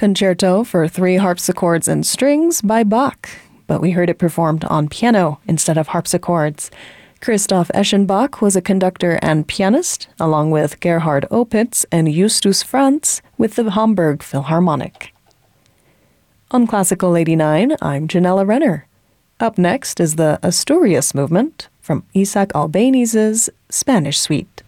Concerto for Three Harpsichords and Strings by Bach, but we heard it performed on piano instead of harpsichords. Christoph Eschenbach was a conductor and pianist, along with Gerhard Opitz and Justus Franz with the Hamburg Philharmonic. On Classical 89, I'm Janella Renner. Up next is the Asturias Movement from Isaac Albanese's Spanish Suite.